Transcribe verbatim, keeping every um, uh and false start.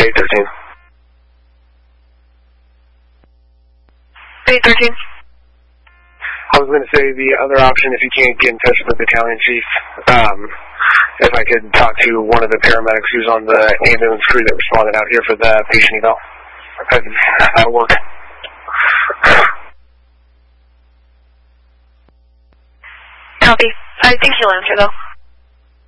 eight thirteen. eight thirteen. I was going to say the other option, if you can't get in touch with the battalion chief, um, if I could talk to one of the paramedics who's on the ambulance crew that responded out here for the patient eval. That'll work. Copy. I think he'll answer, though.